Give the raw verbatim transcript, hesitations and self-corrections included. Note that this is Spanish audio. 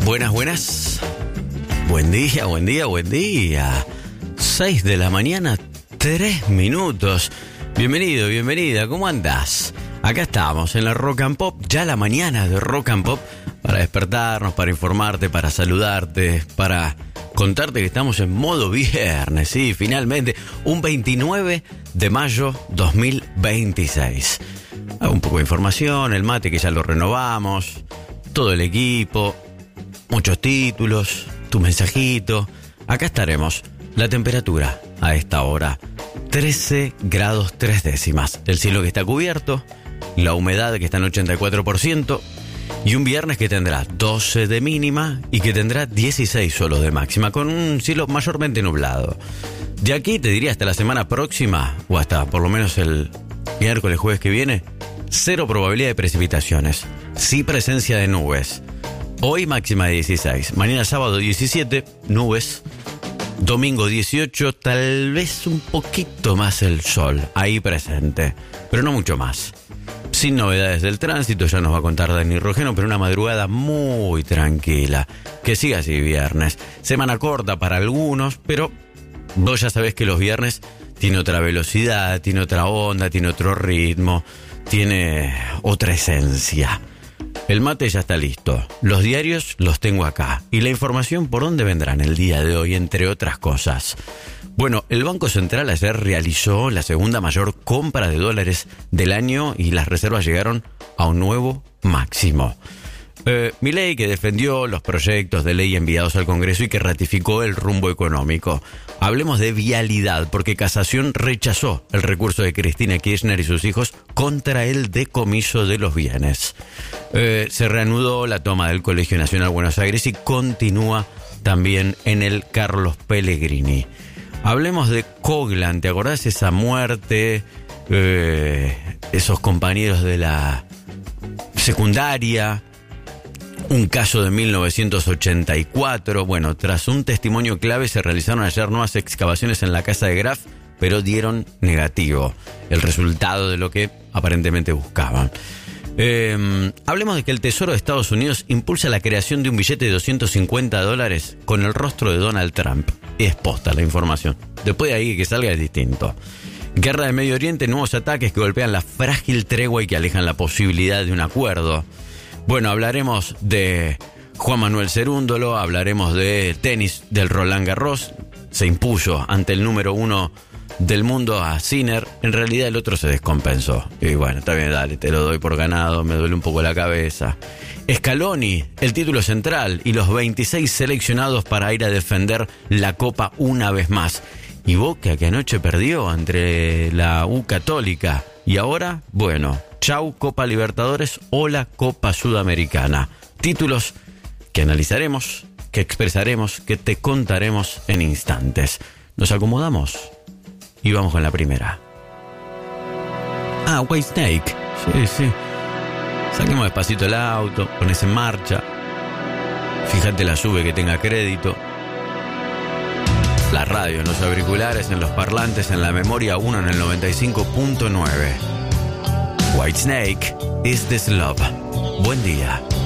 Buenas, buenas. Buen día, buen día, buen día. seis de la mañana, tres minutos. Bienvenido, bienvenida, ¿cómo andás? Acá estamos en la Rock and Pop, ya la mañana de Rock and Pop, para despertarnos, para informarte, para saludarte, para contarte que estamos en modo viernes, sí, finalmente, un veintinueve de mayo dos mil veintiséis. Hago un poco de información, el mate que ya lo renovamos, todo el equipo, muchos títulos, tu mensajito. Acá estaremos. La temperatura a esta hora, trece grados tres décimas. El cielo que está cubierto, la humedad que está en ochenta y cuatro por ciento y un viernes que tendrá doce de mínima y que tendrá dieciséis solo de máxima, con un cielo mayormente nublado. De aquí te diría hasta la semana próxima, o hasta por lo menos el miércoles, jueves que viene, cero probabilidad de precipitaciones, sí presencia de nubes. Hoy máxima de dieciséis, mañana sábado diecisiete, nubes. Domingo dieciocho, tal vez un poquito más el sol, ahí presente, pero no mucho más. Sin novedades del tránsito, ya nos va a contar Dani Rogeno, pero una madrugada muy tranquila. Que siga así viernes. Semana corta para algunos, pero vos ya sabés que los viernes tiene otra velocidad, tiene otra onda, tiene otro ritmo, tiene otra esencia. El mate ya está listo, los diarios los tengo acá y la información por dónde vendrán el día de hoy, entre otras cosas. Bueno, el Banco Central ayer realizó la segunda mayor compra de dólares del año y las reservas llegaron a un nuevo máximo. Eh, Milei, que defendió los proyectos de ley enviados al Congreso y que ratificó el rumbo económico. Hablemos de vialidad, porque Casación rechazó el recurso de Cristina Kirchner y sus hijos contra el decomiso de los bienes. Eh, se reanudó la toma del Colegio Nacional Buenos Aires y continúa también en el Carlos Pellegrini. Hablemos de Coglan, ¿te acordás esa muerte? Eh, esos compañeros de la secundaria. Un caso de mil novecientos ochenta y cuatro. Bueno, tras un testimonio clave se realizaron ayer nuevas excavaciones en la casa de Graf, pero dieron negativo. El resultado de lo que aparentemente buscaban. Eh, hablemos de que el Tesoro de Estados Unidos impulsa la creación de un billete de doscientos cincuenta dólares con el rostro de Donald Trump. Es posta la información. Después de ahí que salga es distinto. Guerra de Medio Oriente, nuevos ataques que golpean la frágil tregua y que alejan la posibilidad de un acuerdo. Bueno, hablaremos de Juan Manuel Cerúndolo, hablaremos de tenis del Roland Garros. Se impuso ante el número uno del mundo a Sinner. En realidad el otro se descompensó. Y bueno, está bien, dale, te lo doy por ganado, me duele un poco la cabeza. Scaloni, el título central y los veintiséis seleccionados para ir a defender la Copa una vez más. Y Boca, que anoche perdió entre la U Católica. Y ahora, bueno, chau Copa Libertadores, hola Copa Sudamericana. Títulos que analizaremos, que expresaremos, que te contaremos en instantes. Nos acomodamos y vamos con la primera. Ah, Whitesnake. Sí, sí. Saquemos despacito el auto, pones en marcha. Fíjate la sube que tenga crédito. La radio en los auriculares, en los parlantes, en la memoria uno en el noventa y cinco punto nueve. Whitesnake, Is This Love? Buen día.